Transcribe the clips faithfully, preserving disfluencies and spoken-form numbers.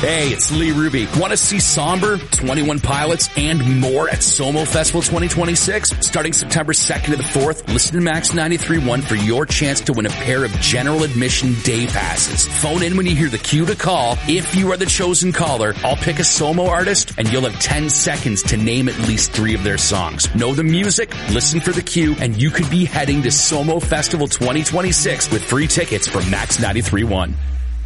Hey, it's Lee Ruby. Want to see Somber, twenty-one Pilots, and more at Somo Festival twenty twenty-six? Starting September second to the fourth, listen to Max ninety-three point one for your chance to win a pair of general admission day passes. Phone in when you hear the cue to call. If you are the chosen caller, I'll pick a Somo artist, and you'll have ten seconds to name at least three of their songs. Know the music, listen for the cue, and you could be heading to Somo Festival twenty twenty-six with free tickets from Max ninety-three point one.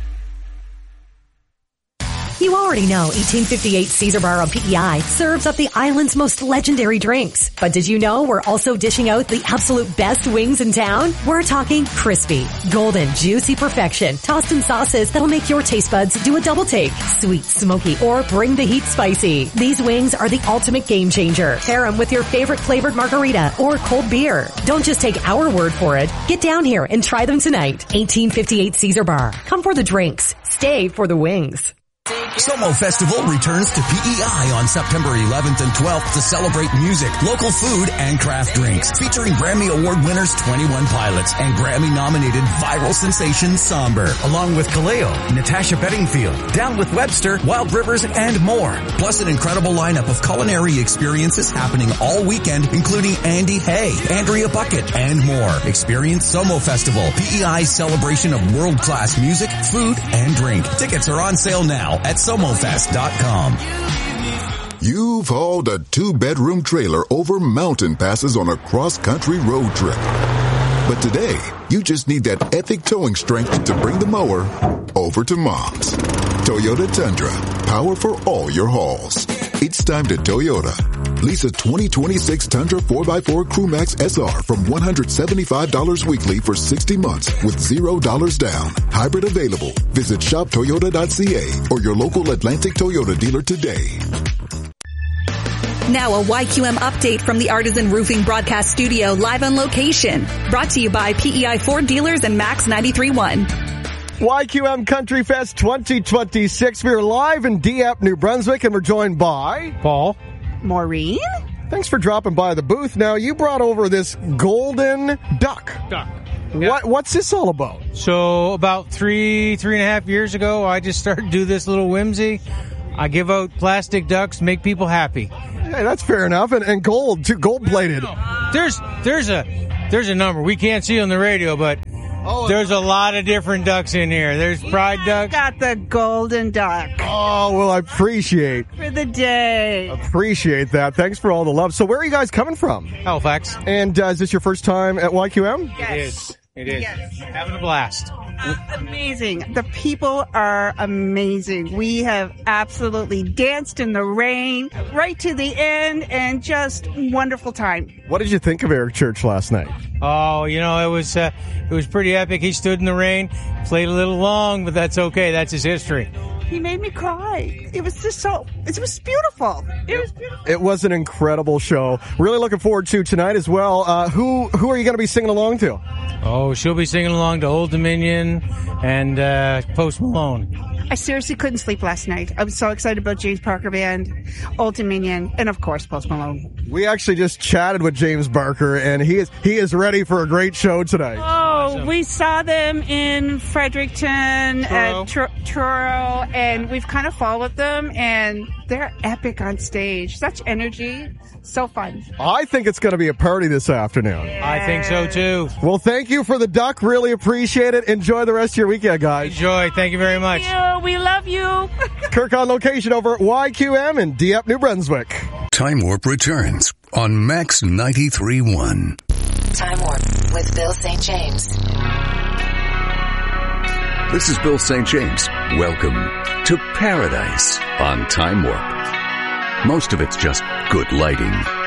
You already know eighteen fifty-eight Caesar Bar on P E I serves up the island's most legendary drinks. But did you know we're also dishing out the absolute best wings in town? We're talking crispy, golden, juicy perfection, tossed in sauces that'll make your taste buds do a double take. Sweet, smoky, or bring the heat spicy. These wings are the ultimate game changer. Pair them with your favorite flavored margarita or cold beer. Don't just take our word for it. Get down here and try them tonight. eighteen fifty-eight Caesar Bar. Come for the drinks. Stay for the wings. Somo Festival returns to P E I on September eleventh and twelfth to celebrate music, local food, and craft drinks. Featuring Grammy Award winners twenty-one Pilots and Grammy-nominated viral sensation Somber, along with Kaleo, Natasha Bedingfield, Down with Webster, Wild Rivers, and more. Plus an incredible lineup of culinary experiences happening all weekend, including Andy Hay, Andrea Bucket, and more. Experience Somo Festival, P E I's celebration of world-class music, food, and drink. Tickets are on sale now at somofest dot com. You've hauled a two-bedroom trailer over mountain passes on a cross-country road trip. But today, you just need that epic towing strength to bring the mower over to Mom's. Toyota Tundra, power for all your hauls. It's time to Toyota. Lease a twenty twenty-six Tundra four by four CrewMax S R from one hundred seventy-five dollars weekly for sixty months with zero dollars down. Hybrid available. Visit shop toyota dot c a or your local Atlantic Toyota dealer today. Now a Y Q M update from the Artisan Roofing Broadcast Studio live on location. Brought to you by P E I Ford Dealers and Max ninety-three point one. Y Q M Country Fest twenty twenty-six. We are live in Dieppe, New Brunswick, and we're joined by Paul. Maureen. Thanks for dropping by the booth. Now, you brought over this golden duck. Duck. What Yeah. What's this all about? So about three, three and a half years ago, I just started to do this little whimsy. I give out plastic ducks, make people happy. Hey, that's fair enough. And, and gold, too, gold-plated. There's, there's a, there's a number. We can't see on the radio, but there's a lot of different ducks in here. There's pride ducks. Got the golden duck Oh, well, I appreciate for the day. appreciate that. Thanks for all the love. So where are you guys coming from? Halifax. And uh, is this your first time at Y Q M? Yes. It is. It is. Yes. Having a blast. Uh, amazing. The people are amazing. We have absolutely danced in the rain right to the end and just wonderful time. What did you think of Eric Church last night? Oh, you know, it was, uh, it was pretty epic. He stood in the rain, played a little long, but that's okay. That's his history. He made me cry. It was just so, it was beautiful. It was beautiful. It was an incredible show. Really looking forward to tonight as well. Uh, who who are you going to be singing along to? Oh, she'll be singing along to Old Dominion and uh, Post Malone. I seriously couldn't sleep last night. I was so excited about James Parker Band, Old Dominion, and of course Post Malone. We actually just chatted with James Barker, and he is he is ready for a great show tonight. Oh, we saw them in Fredericton, Truro. at Tr- Truro, and we've kind of followed them, and they're epic on stage. Such energy. So fun. I think it's going to be a party this afternoon. I think so, too. Well, thank you for the duck. Really appreciate it. Enjoy the rest of your weekend, guys. Enjoy. Thank you very much. Thank you. We love you. Kirk on location over at Y Q M in Dieppe, New Brunswick. Time Warp returns on Max ninety-three point one. Time Warp with Bill Saint James. This is Bill Saint James. Welcome to Paradise on Time Warp. Most of it's just good lighting.